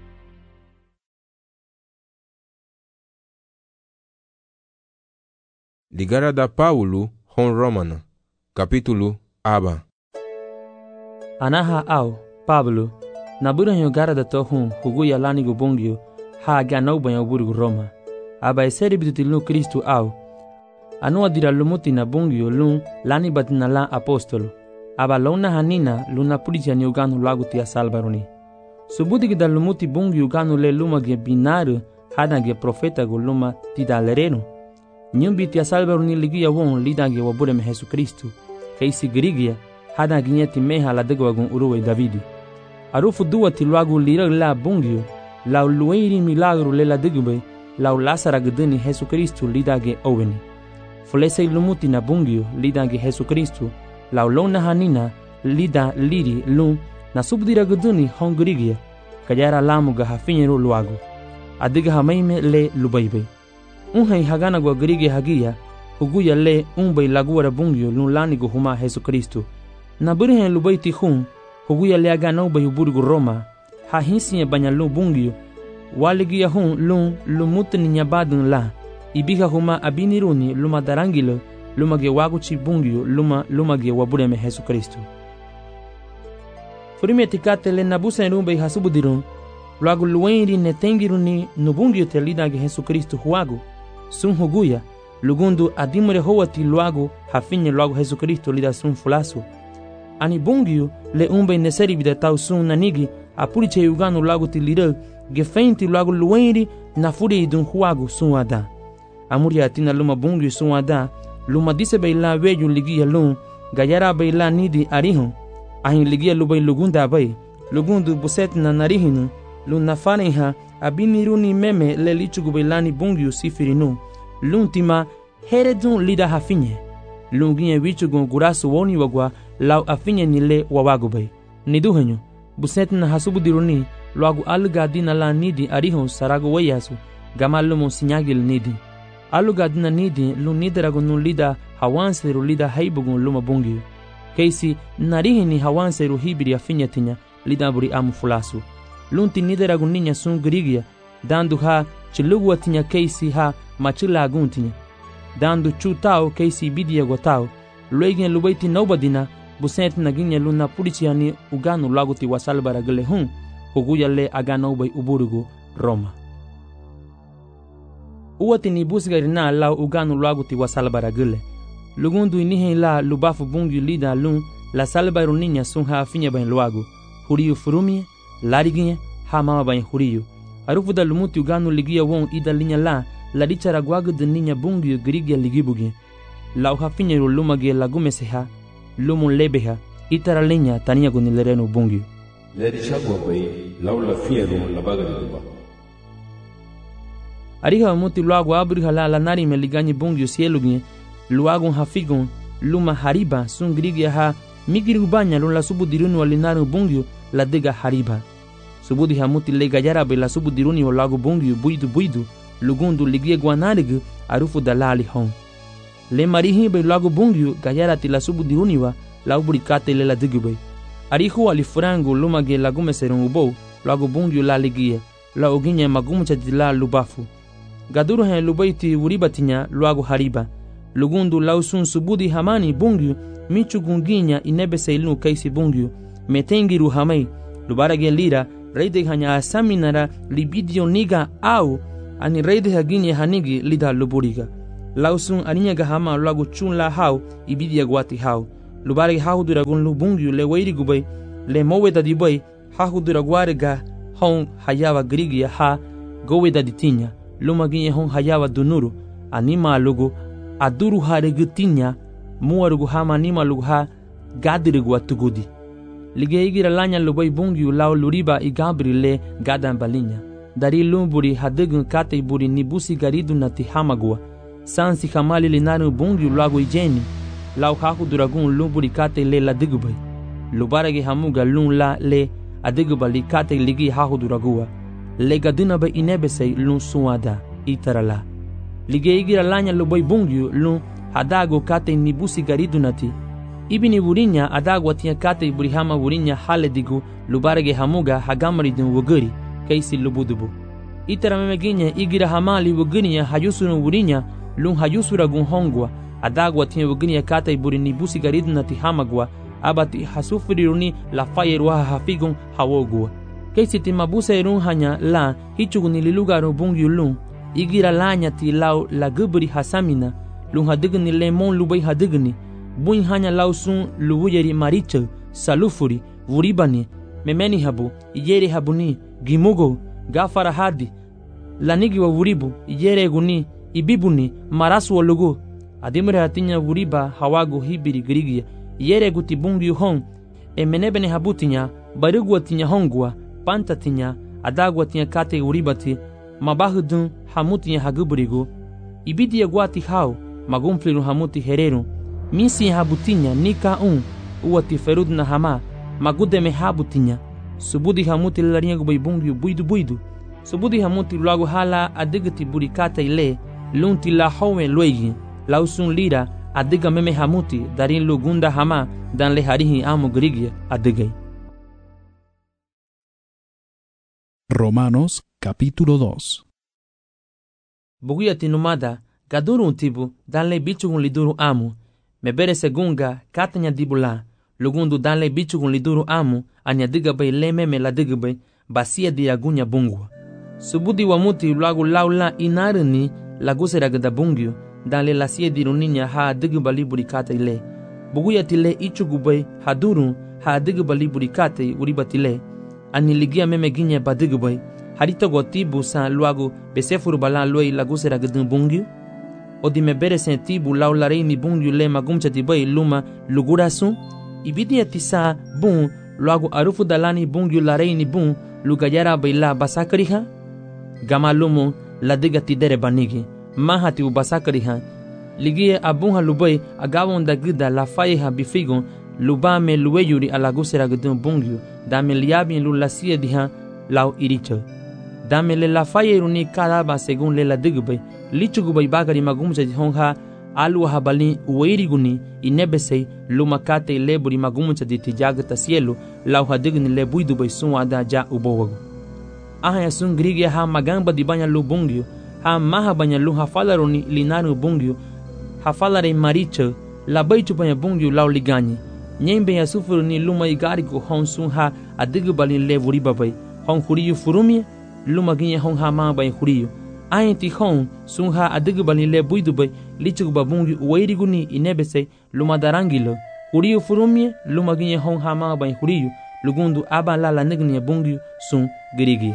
Ligara da Paulo hon Romano, capítulo aba. Anaha au, Pablo, nabura hyo gara da tohun huguya lanigo bongyo, ha ganau banya uburigu Roma. Aba eseri bidutilu Kristu au, anu adira lumuti na bongyo lun lani batina la apostolo. Aba launa hanina luna pulija ni uganu lagu tia salbaruni. Subudi gida lumuti bungi uganu le luma ge binaru hada ge profeta go luma tidalerenu. Nyumbi tia salbaruni ligia won lida ge wabure me Jesu Kristu. Keisi grigia hada ginyeti meha la dego wagun uruwe Davidi. Arufu duwa tiluagu lira la bungi lau lueiri milagru le la degube lau lasara gedeni Jesu Kristu lida ge oweni. Fulese lumuti na bungi lida ge Jesu Kristu lau lona hanina lida liri lun na subdira guduni hongrigia kajara lamu ga hafinyero luagu adiga hamaime le lubaibe unhai hagana gwa grige hagia huguya le unbai laguara bungyo lun lani go huma Jesu Kristo na burhen lubaiti hun huguya le agana ubai uburigu Roma ha hinsiye banyalu bungyo waligia hun lun lumutni nyabadun la ibiga huma abiniruni luma darangilo luma ge wagu chi bungyo luma ge wabure me Jesu Kristo. Furime tikate le nabusa rumbe hasubudirun luagu luenri ne tengiruni nubungyo te lida ge Jesu Kristo huagu sun huguya lugundu adimure howati luagu hafinye luagu Jesu Kristo lida sun fulasu ani bungyo le umbe neseri bida tau sun nanigi apuriche uganu luagu ti lida ge feinti luagu luenri na furi idun huagu sun ada amuri atina luma bungyo sun ada luma dise baila weju ligia lun gayara baila nidi arihun ahin ligia lubay lugunda bay lugundu buset na narihinu lun nafaneha abiniruni meme le lichugu bailani bungyu sifirinu lun tima heredun lida hafinye lun ginye wichugu gurasu woni wagwa lau afinye nile wawagu bay niduhenyu buset na hasubudiruni luagu alga dina la nidi arihun saragu wayasu gamalumu sinyagil nidi aluga dina nidi lun nidaragu nun lida hawanseru lida haibugun luma bungi keisi narihini hawanseru hibiri afinya tinya lida buri amu fulasu lunti nidaragu ninya sun grigia dandu ha chilugu tinya keisi ha machila aguntinya dandu chutao keisi bidia gotao luegen lubaiti nobadina buset naginya luna purichiani uganu laguti wasalbara gele hun huguya le agano ubay uburugu Roma. Uwati ni busgari na lau uganu laguti wasalbara gele. Lugundu inihe la lubafu bungi lida lun la salbaru ninya sun ha afinya bain luagu. Huriyu furumie, lariginye, ha mama bain huriyu. Arufu da lumuti uganu ligia won ida linya la dichara guagu de ninya bungi grigia ligibugi. Lau hafinya ru lumage lagumeseha, lumun lebeha, itara linya tania gunilerenu bungi. Leri chagwa bay, lau la finya ru la baga de duba. Ariha muti luagu abriha la nari me liganyi bungi sielugi. Luagun hafigun luma hariba sun grigia ha migirigu banya lun la subudiruni walinaru bungyo la dega hariba subudi hamuti le gayarabe la subudiruni walagu bungyo buidu lugundu ligia guanarigu arufu dalali hon le marihi be lagu bungyo gayarati la subudiruni wa la ubrikate le la digube arihu alifurangu luma ge lagume serun ubo lagu bungyo la ligia la oginya magumucha la lubafu gaduru hen lubaiti uribatinya lagu hariba lugundu lausun subudi hamani bungyu michu gunginya inebe seilu kaisi bungyu metengiru hamai lubarage lira reide hanya asaminara libidio niga au ani reide haginye hanigi lida luburiga lausun aninya gahama lagu chun la hau ibidia guati hau lubare hau duragun lubungyu le wairi gubai le moweda dibai hau duraguare ga hon hayawa grigia ha goweda ditinya lumaginye hon hayawa dunuru anima lugu aduru hare gutinya muarugu hama anima lugu ha gadirigu atugudi lige igira lanya lubai bungyu lau luriba igabri le gadan balinya dari lumburi hadegun kate buri nibusi garidu nati hamagua sansi kamali linaru bungyu lagu ijeni lau haku duragun lumburi kate le la digubai lubarage hamuga lun la le adiguba li kate ligi haku duragua le gaduna ba inebesei lun suada itarala lige igira lanya lubai bungyu lun hadago kate nibusi garidu nati ibini burinya adagwa tia kate burihama burinya hale digu lubarage hamuga hagamari dun woguri kaisi lubudubu itara memeginya igira hamali wogurinya hayusunu burinya lun hayusura gun hongwa adagwa tia wogurinya kate burini busi garidu nati hamagwa abati hasufiriruni la fayerwa hafigun hawogwa kaisi timabuse irun hanya la hichuguni lilugaru bungyu lun igira lanya ti lau la guburi hasamina lun hadigni lemon lubai hadigni buin hanya lausun luwuyeri maricha salufuri vuribani memeni habu iyeri habuni gimugo gafara hadi lanigi wa vuribu iyere guni ibibuni marasu lugu adimre hatinya vuriba hawago hibiri grigia iyere guti bungi hon emenebene habutinya barugu atinya hongwa pantatinya adagwa tinya kate uribati mabahudun hamutinya haguburigo ibidi yagwati hao magumfliru hamuti hereru misi habutinya nika uati ferud na hama magudeme habutinya subudi hamuti laringa gubai bungi buidu subudi hamuti lagu hala adigati burikata ile lunti la hawen luegi lausun lira adiga meme hamuti darin lugunda hama dan le harihi amo grigia adigai. Romanos capítulo 2. Buguya tinumada gaduru tibu dan le bichugun liduru amu mebere segunga katanya dibula lugundu danle bichugun liduru amu anya digabay lememe la digabay basia diagunya bungwa subudi wamuti lagu laula inarni lagusera gada bungyo danle lasia diruninya ha digabali burikata ile buguya tile ichugubay haduru ha digabali burikata uribatile ani ligia meme ginya badigabay harito gotibu sa luagu besefuru balan loi lagusera gada bungyo odi mebere sentibu laularei ni bungyu le magumcha tibai luma lugurasu ibidi atisa bun luagu arufu dalani bungyu larei ni bun lugayara baila basakariha gamalumu ladiga tidere banigi mahati u basakariha ligie abunha lubai agawon dagida la faiha bifigon lubame luweyuri alagusera gudun bungyu dame liabin lulasia diha lau iricho dame le la fayeruni kadaba segun le la digbai lichugubay bagari magumja honha alu habali uweiriguni inebesei lumakate leburi magumja di tijagata cielo lau hadigni le buidubay sunwada ja ubowago aha sun grigia ha magamba di banya lubungyo ha maha banya lu hafalaruni linaru bungyo hafalare maricha la baichu banya bungyo lau liganye nyembe ya sufuruni luma igarigo hon sun ha adigubali leburi babay hon huriyu furumie luma ginye hon ha ma bay huriyu ayenti hon sunha adigubali le buidubay lichugba bungi uweiriguni inebese luma darangilo huriyu furumie luma ginye hon hama bay huriyu lugundu aba la nigni bungi sun girigi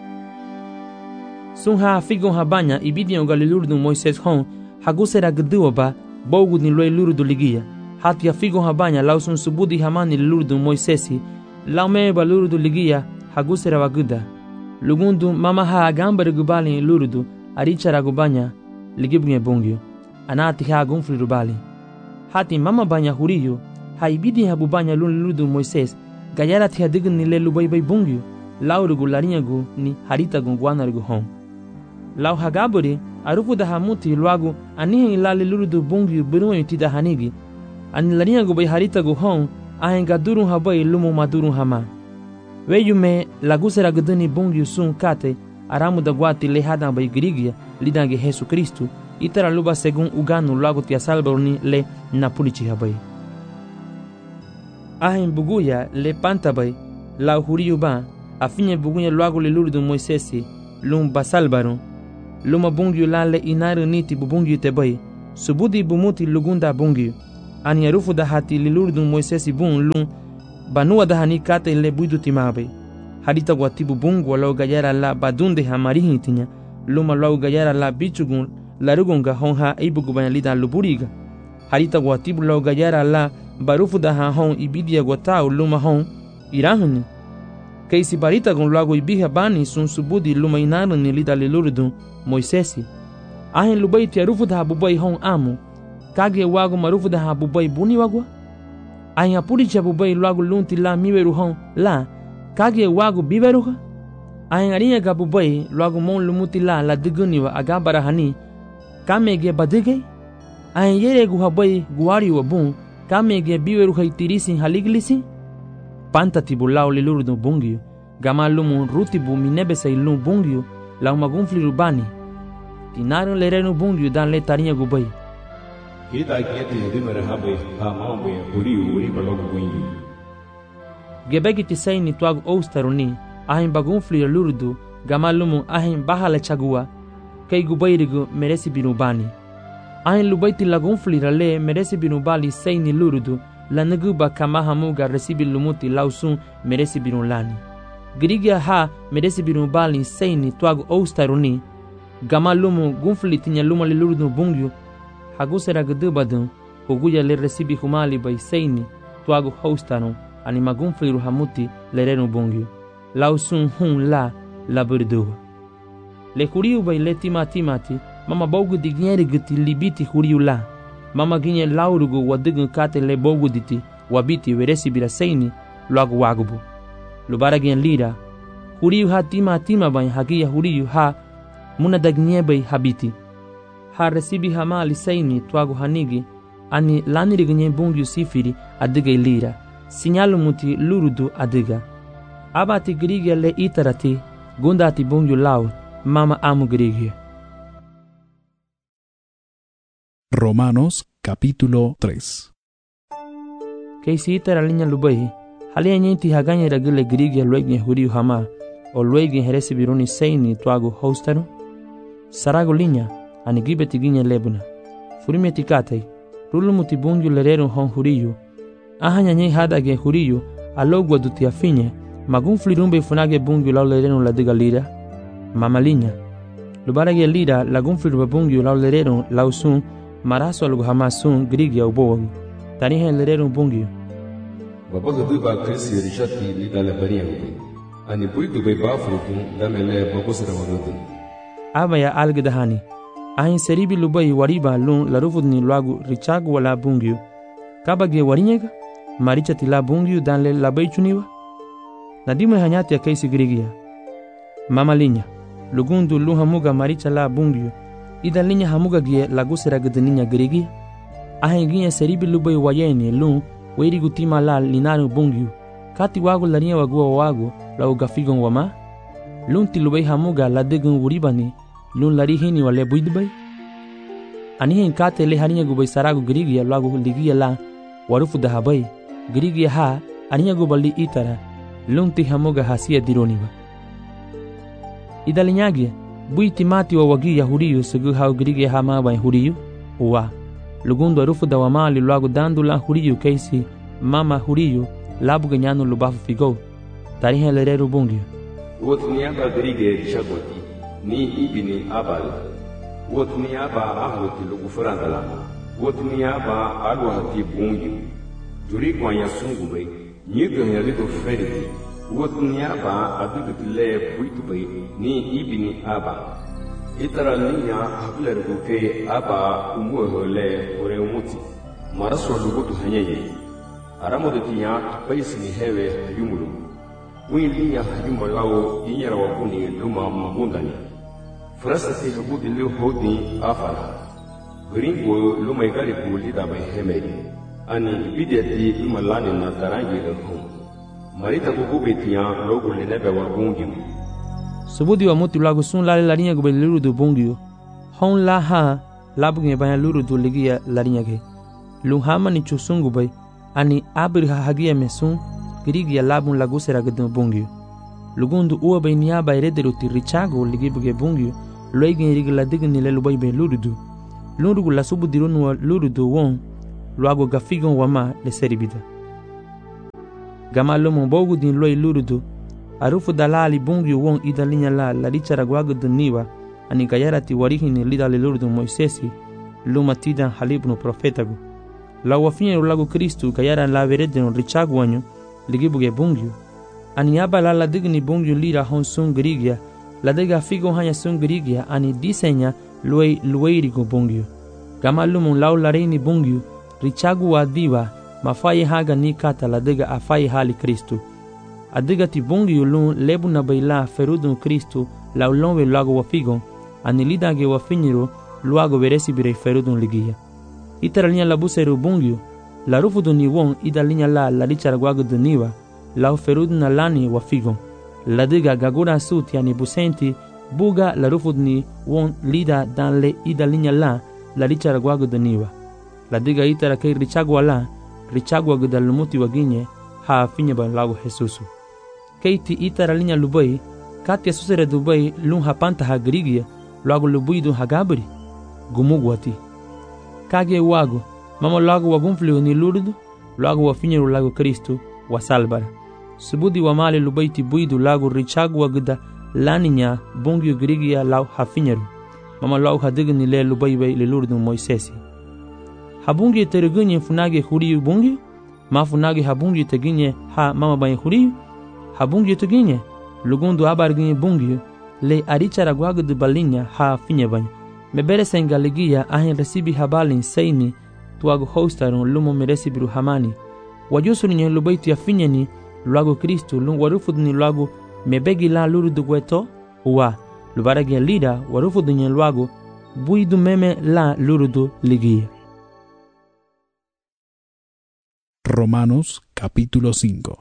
sunha figon habanya ibidion galilurdu Moises hon hagusera gduoba bogudni loy lurdu ligia hatia figon habanya lausun subudi hamani lurdu Moisesi laume balurdu ligia hagusera waguda lugundu mama ha agambare gubali lurudu arichara gubanya ligibunye bungyo anati ha gunfri rubali hati mama banya huriyo haibidi ha bubanya lurudu Moises gayara ti hadigni le lubai bay bungyo laurugu larinyagu ni harita gungwana rugu hom lau hagaburi arufu da hamuti luagu anihin ilali lurudu bungyo birunyo tida hanigi ani larinyagu bay harita gu hom ahenga durun habai lumu madurun hama weyume lagusera guduni bungyu sun kate aramu da guati lehada bay grigia lidange Jesu Kristu itara luba segun uganu lagu tia salborni le napulichi habai ahin buguya le pantabay la huriyu ba afinye buguya lagu le lurdu Moisesi lum basalbaru luma bungyu la le inaru niti bubungyu tebay subudi bumuti lugunda bungi ani arufu da hati lilurdun Moisesi bun lun banua da hani kate le buidu timabe hadita watibu bungu walau gayara la badunde hamarihi tinya luma lau gayara la bichugun larugunga honha ibugu banalida luburiga hadita watibu lau gayara la barufu da ha hon ibidia gwatau luma hon irahuni keisi barita gon lago ibiha bani sun subudi luma inaru ni lida lilurdun Moisesi ahin lubai tia rufu da bubai hon amu kage wago marufu da bubai buni wagwa ahin apuri cha bubai lago lunti la miweru hon la kage wago biveruha ahin arinya ga bubai lago mon lumuti la diguni wa agabara hani kamege badige ahin yere gu habai guari wa bun kamege biveru haitirisin haliglisi panta tibulau lilurdu bungio gamalumu rutibu minebe sailun bungio la magunfli rubani tinaru lerenu bungio dan le tarinha gubai kita kete dimere habe ha mambe uri balogu bungi gebegi tisaini tuagu oustaruni ahin bagunfli lurdu gamalumu ahin bahala chagua kai gubairigu meresi binubani ahin lubaiti lagunfli rale meresi binubali saini lurdu la naguba kama hamuga resibi lumuti lausun meresi binulani girigia ha meresi binubali saini tuagu oustaruni gamalumu gunfli tinya luma lilurdu bungyo hagusera gdubadun huguya le resibi humali bai saini tuagu houstanu ani magunfli ruhamuti lerenu bungyo lausun hun la burdu le kuriu bai le timati mama bogu digneri gti libiti kuriu la mama ginye laurugu wadigun kate le bogu diti wabiti veresi bira saini luagu wagubu lubara gen lira kuriu ha tima bai hagia huriu ha muna dagnye bai habiti ha resibi hamali saini tuagu hanigi ani laniri gnye bungyu sifiri adiga lira sinyalu muti lurudu adiga abati grige le itarati gundati bungyu lau mama amu grige. Romanos capítulo 3. Keisi itara linya lubai halia nyenti haganya ragile grige luegne huriu hama o luegne heresi biruni saini tuagu hostaru sarago linya ani gibeti ginye lebuna furime tikatai rulumuti bungyu lereru hon huriu ahanya nye hadage huriu alogwa duti afinye magunfli rumbe funage bungyu lau lereru ladiga lira mama linya lubarage lira lagunfli rumbe bungyu lau lereru lausun maraso algo hamasun grigya ubowagu tanihe lereru bungyu babaga duba krisi rishati lidala bariya ani buidu bai bafrutun damele babusra wadudun aba ya algdahani ahin seribi lubai wariba lun larufudni luagu richagu wala bungyu kabage warinyega maricha tila bungyu danle labai chuniwa nadime hanyati ya kaisi grigia mama linya lugundu lu hamuga maricha la bungyu ida linya hamuga gie lagusera gdeninya grigia ahin gie seribi lubai wayeni lun weiri gutima la linaru bungyu kati wagu larinya wagu la ugafigon wama lun tilubai hamuga la degun wuribani lun lari hini wale buidbai anihin kate le harinya gubai saragu grigia lagu ligia la warufu dahabai grigia ha aninya gubali itara lun ti hamuga hasia dironiwa idalinyage buiti mati wa wagia huriyu segu hau grigia ha ma bai huriyu wa lugundu warufu dawamali lagu dandula huriyu keisi mama huriyu labu ganyanu lubafu figo tarihe lereru bungyu wotniaka grige shagoti ni ibini abal wotniya ba ahoti lugu furandala wotniya ba alwati bungi juri kwa ya sungu bai nyiga ya lido feriti wotniya ba adugutile buitu bai ni ibini aba itara ninya habler guke aba umuhole ore umuti maraso lugu hanyeye aramodetiya paisi ni hewe yumulu wili ya hajumba lao inyara wakuni luma magundani Frasati habudi liu hodi afala. Gringo luma igari kulida bai hemedi. Ani bideti luma lani na tarangi lehum. Marita kukubetiya logo lenebe wa bungimu. Subudi wa muti lagu sun lali larinya gube lurudu bungiu. Hon la ha labuge banya lurudu ligia larinya ge. Lunghama ni chusungu bai. Ani abir hagia mesun girigia labun lagu seragedun bungiu. Lugundu uwa bai niaba erederuti richago ligibuge bungiu. Loigin rigla digni le lubai be lurudu lunrugu la subudiru nuwa lurudu won luago gafigon wama le seribida. Gama lomo bogu din loi lurudu arufu dalali bungi won idalinya la richara guago duniwa ani gayarati warihini lida le lurudu Moisesi luma tidan halibnu profetagu. La wafinyeru lagu Kristu gayara la veredeno richagu wanyu ligibuge bungiu. Ani aba la digni bungiu lira hon sun grigia la dega figo hanya sun grigia ani disenya lueirigo bungiu. Gama lumun lau lareini bungiu richagu wa diwa mafaye haga ni kata la dega afaye hali Kristu. Adiga ti bungiu lun lebu na baila ferudun Kristu la ulonwe lago wafigon ani lidage wafinyeru luago veresi birei ferudun ligia. Itara linha la buseru bungiu la rufu duni won ida linha la richara guago duniwa la ferudun na lani wafigon. La diga gagura suti ani busenti buga la rufu duni won lida dan le ida linha la richara guago duniwa. La diga itara kei richagwa la richagwa gudalumuti waginye ha finye ba lago Jesusu. Keiti itara linha lubai katia susere dubai lun hapanta ha grigia lago lubuidu hagabri gumugwati. Kage wago mama lago wagunfliu ni lurudu lago wafinyeru lago Kristu wa salbara. Subudi wa mali lubaiti buidu lago richagu wagda laninya bungiu grigia lau hafinyeru. Mama lago hadigni le lubaibai le lurudu Moisesi. Habungi teregunye funage huriyu bungiu ma funage habungi teginye ha mama bayi huriyu habungi teginye lugundu abarginye bungiu le arichara guagu balinha ha finyebanyu. Mebere sengaligia ahin resibi habalin seini tuago hostarun lumo meresibiru hamani. Wajusuri nye lubaiti ya finyeni luago Kristu lung warufudni luago mebegi la lurudu gweto uwa lubaragi lida warufudni nye luago buidu meme la lurudu ligia. Romanos capítulo 5.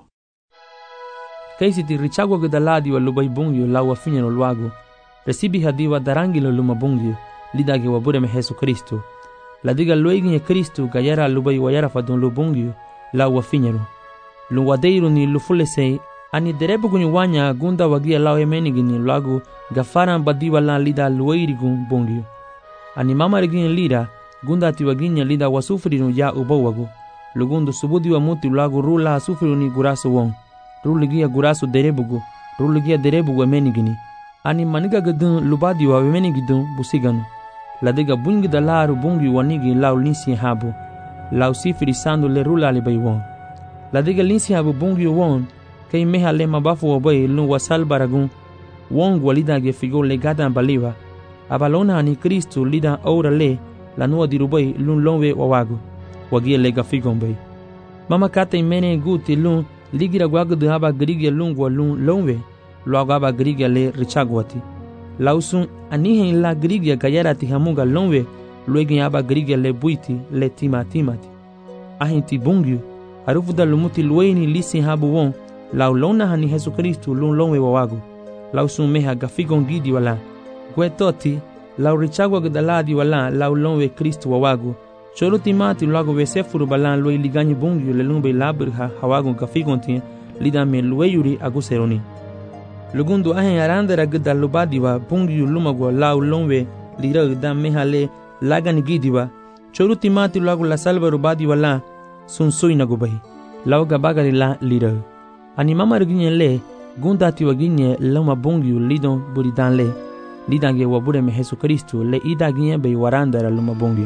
Kaisi ti richagwa gudaladi wa lubai bungyo la wafinyeno luago resibi hadiwa darangilo luma bungyo lidage wabureme Jesu Kristu. La diga lueginye Kristu gayara lubai wayara fadun lubungyu la wafinyeru. Luwadeiru ni lufulesei ani derebu gunyu wanya gunda wagia lao emenigini lagu gafaran badiwa la lida lueirigun bungyu. Ani mama regine lida gunda tiwaginya lida wasufriru ya ubawagu. Lugundu subudi wa muti lagu rula sufriru ni gurasu wong. Ruligia gurasu derebugu. Ruligia derebugu emenigini. Ani maniga gadun lubadi wa emenigidun busiganu. La diga bungi da laru bungi wanigi lau linsi habu. Lau sifiri sandu le rula le bay won. La diga linsi habu bungi won. Kei meha le mabafu wa bay lu wasal baragun. Wong walida ge figo le gada baliwa. Abalona ani Kristu lida ora le. La nuwa dirubay lun lonwe wawagu. Wagia lega figon bay. Mama kata imene guti lun. Ligira guagu de haba grigia lungwa lun lonwe. Luago haba grigia le richagwati. Lausun anihen la grigia gayara ti hamuga lonwe luegin aba grigia le buiti le timati. Ahin ti bungiu arufu da lumuti lueni lisi habu won lau lona hani Jesu Kristu lun lonwe wawagu. Lausun meha gafigon gidi wala. Gwetoti lau richagwa gdaladi wala lau lonwe Kristu wawagu. Cholo timati luago vesefuru balan lue liganyi bungiu le lumbe labirha hawagu gafigon ti lidame lueyuri aguseroni. Lugundu ahen arandera gida lubadiwa bungiu lumagwa lau lonwe lira gida mehale lagani gidiwa choru timati lagu la salva rubadiwa la sunsui nagubahi lau gabagari la lira ani mama reginye le gunda tiwaginye lama bungiu lidon buridan le lidange wabure me Jesu Kristu le idaginye be warandera luma bungiu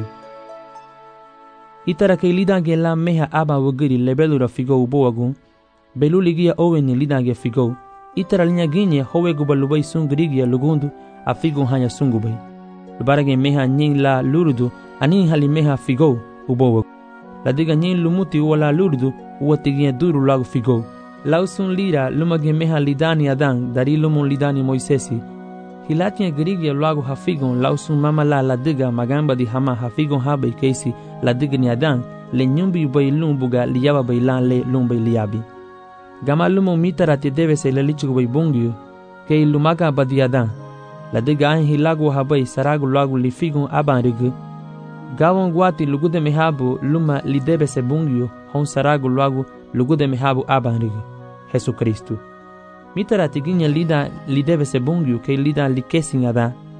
itara ke lidange la meha aba wagiri lebelura figo ubowagun beluligia oweni lidange figo itara linya ginye howe gubalubai sungrigia lugundu afigun hanya sungubai. Lubarage meha nying la lurudu ani hali meha figo ubowa. La diga nying lumuti wala lurudu uwatigia duru lagu figo. Lausun lira lumage meha lidani adan dari lumun lidani Moisesi. Hilatia grigia lagu hafigun lausun mama la diga magamba di hama hafigun habe keisi la diga ni adan le nyumbi ubai lumbuga liyaba bailan le lumbai liyabi. Gama lumo mitara te debe se lelichu bay bungiu ke lumaga badiadan la diga ahin hilagu habai saragu lagu lifigun aban rigu gawon guati lugude mehabu luma lidebe se bungiu hon saragu lagu lugude mehabu aban rigu Jesu Kristu mitara te ginya lida lidebe se bungiu ke lida likesin adan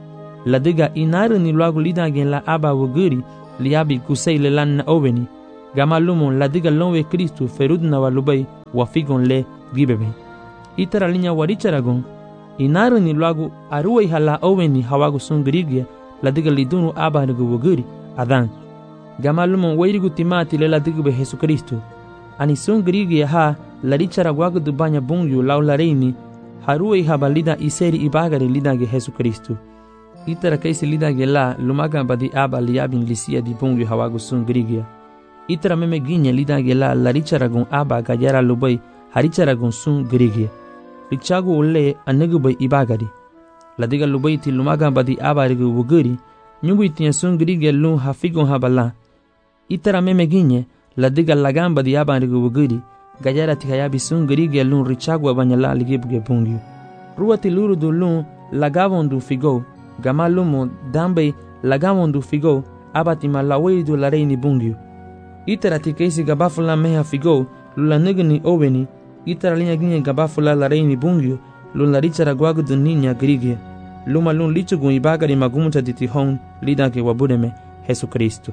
ladiga inaru ni luagu lidagen la aba wuguri liabi kusei le lan na oveni gama lumon ladiga lonwe Kristu ferudna wa lubai wa figon le gibebe itara linya waricharagon inaru ni luagu aruwai hala oveni hawagu sun grigia ladiga lidunu aba nugu wuguri adan gama lumon wairigu timati le ladiga be Jesu Kristu ani sun grigia ha larichara wagu dubanya bungyu lau lareini haruwai habalida iseri ibagari lidage Jesu Kristu itara kaisi lidage la lumaga badi aba liabin lisia di bungyu hawagu sun grigia itara meme ginye lidage la laricharagon aba gajara lubai haricharagon sun grigia richagu ulle anagu bai ibagari ladiga lubai ti lumaga badi aba rigu wuguri nyugu itinya sun grigia lu hafigon habala itara meme ginye ladiga lagamba di aba rigu wuguri gajara ti hayabi sun grigia lu richagu abanyala ligibuge bungyu ruwati lurudu lu lagavondu figo gama lumo dambe lagavondu figo abati malaweidu lareini bungyu itara ti kaisi gabafula meha figo lula negni oveni itara linya ginye gabafula lareini bungyu lula richara gwagudu ninya grigia luma lun lichugun ibagari magumucha ditihon lidake wabudeme Jesu Kristu.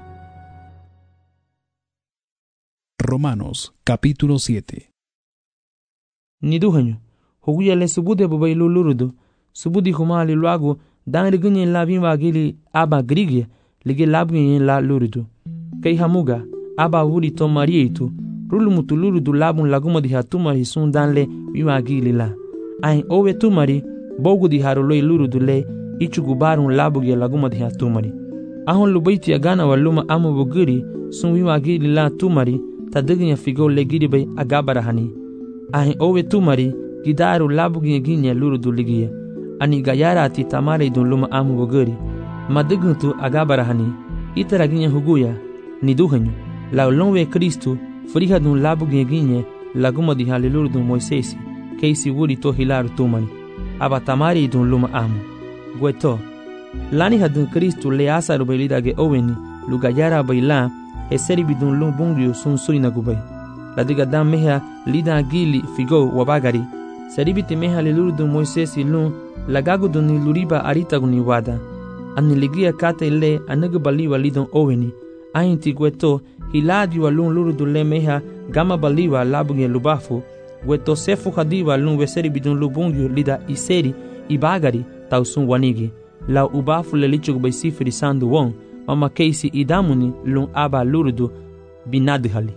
Romanos capítulo 7. Niduhanyo huguya le subude babai lulurudu subudi humali luagu dangri ginye la bimba gili aba grigia ligi labginye la lurudu kai hamuga aba wuri to marieitu rulumutu lurudu labun laguma di hatumari sun danle bimba gili la ain owe tumari bogu di haroloi lurudu le ichugubarun labuge laguma di hatumari ahon lubaiti agana waluma amu buguri sun bimba gili la tumari tadiginya figo le gidi bay agabarahani ahin owe tumari gidaru labuginya ginya lurudu ligiya ani gayara ati tamare dun luma amu buguri madiguntu agabarahani itara ginya huguya niduhanyo la lonwe Kristu friha dun labuginya ginya laguma di haliluru dun Moisesi keisi wuri to hilaru tumani aba tamare dun luma amu gweto lani hadun Kristu le asaru baylidage oweni lugayara bayla eseri bidun lum bungyu sun suina gubay ladiga dam meha lida gili figo wabagari seribiti meha lilurdu Moisesi lum lagagu duni luriba aritaguni wada ani ligia kate le anagu baliwa lidon oweni ainti gweto hiladi wa lum lurdu le meha gama baliwa labuge lubafu gweto sefu hadiwa lum weseri bidun lubungyu lida iseri ibagari tausun wanigi la ubafu le lichug bay sifiri sandu won mama keisi idamuni lun aba lurudu binadhali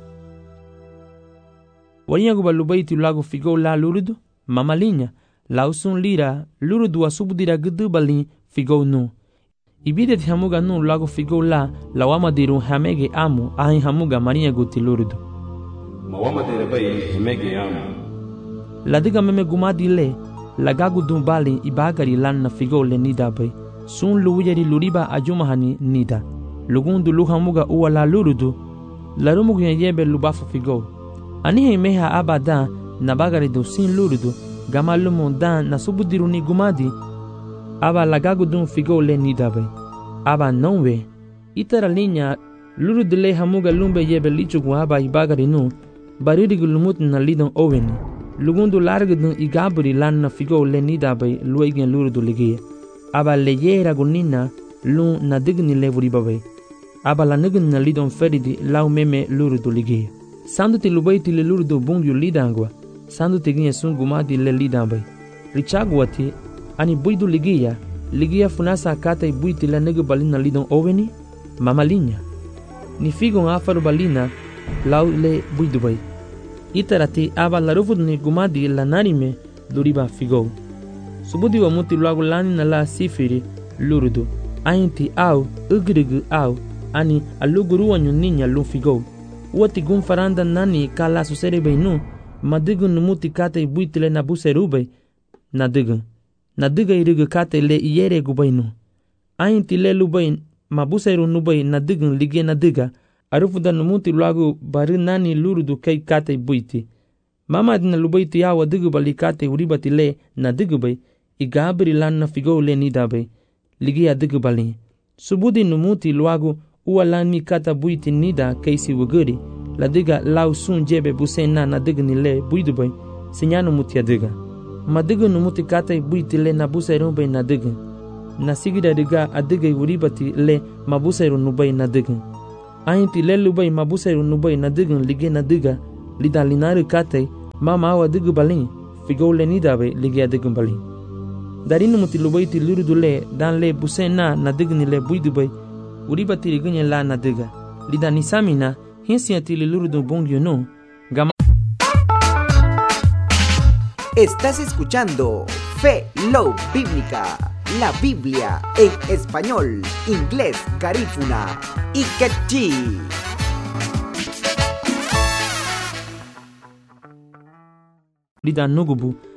wanya guba lubaiti lagu figo la lurudu mama linya lausun lira lurudu wa subudira gudubali figo nu ibide ti hamuga nu lagu figo la lawama diru hamege amu ahin hamuga maria guti lurudu mawama dira bay hamege amu ladiga meme gumadi le lagagu dumbali ibagari lanna figo le nida bay sun luwiyari luriba ajumahani nida lugundu luhamuga uwa la lurudu larumugu yebe lubafu figo anihe meha abada nabagari do sin lurudu gama lumu dan nasubudiru ni gumadi aba lagagu dun figo le nida bay aba nonwe itara linya lurudu le hamuga lumbe yebe lichugu aba ibagari nu baririgu lumut na lidon oweni lugundu largu dun igaburi lanna figo le nida bay luegen lurudu ligiye aba leyera gunina lu na digni levuri babai aba la nigni na lidon feridi lau meme lurudu ligiye sanduti lubaiti le lurudu bungyu lidangwa sanduti ginye sungumadi le lidambai richagwati ani buidu ligiya funasa kata buiti la negu balina lidon oveni mamalinya ni figon afaru balina lau le buidu bai itarati aba la rufud ni gumadi la narime luriba figo subudi wa muti lagu lani na la sifiri lurudu ainti au ugrigu au ani aluguru wanyu ninya lufigo wati gun faranda nani kala susere beinu madigu numuti kate buitile na buserube nadiga irigu kate le iyere gubainu ainti le lubain mabuseru nubai nadigu lige nadiga arufuda numuti lagu bari nani lurudu kai kate buiti mama dina lubaiti ya wadigu balikate uribati le nadigu bai igabri lanna figo le nidabe ligia digu bali subudi numuti luagu uwa lani kata buiti nida keisi wuguri ladiga lau sun jebe busena na digu ni le buidube sinyanu muti adiga madigu numuti kata buiti le na buserumbe na digu na sigira diga adigay wuribati le mabusayru nubay na digan ainti le lubay mabusayru nubay na digan lige na diga lida linari katay mama awa digu balin figo le nidabe lige adigun balin darinu muti lubay ti lurudu le dan le busena na digni le buidubay wuribati liganya la na diga lida nisamina hinsiati le lurudu bongyo no gama. Estás escuchando Fe Love Bíblica, la Biblia en español, inglés, garífuna y quechí. Lida nugubu